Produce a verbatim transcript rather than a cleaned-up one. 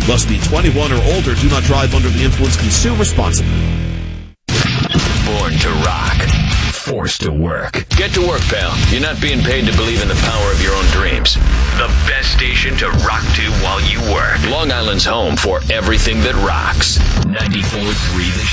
Must be twenty-one or older. Do not drive under the influence. Consume responsibly. Born to rock. Forced to work. Get to work, pal. You're not being paid to believe in the power of your own dreams. The best station to rock to while you work. Long Island's home for everything that rocks. ninety-four point three The